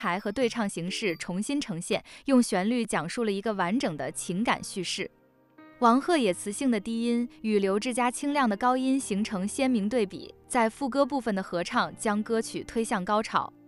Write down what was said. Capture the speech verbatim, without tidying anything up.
台和对唱形式重新呈现，用旋律讲述了一个完整的情感叙事。王鹤野磁性的低音与刘志佳清亮的高音形成鲜明对比，在副歌部分的合唱将歌曲推向高潮。